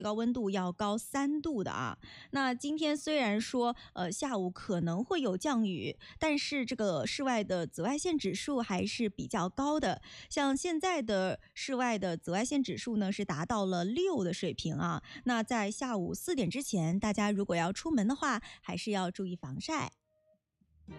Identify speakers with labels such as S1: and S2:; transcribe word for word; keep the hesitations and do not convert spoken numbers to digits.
S1: 高温度要高三度的啊。那今天虽然说呃下午可能会有降雨，但是这个室外的紫外线指数还是比较高的。像现在的室外的紫外线指数呢是达到了六的水平啊。那在下午四点之前，大家如果要出门的话，还是要注意防晒。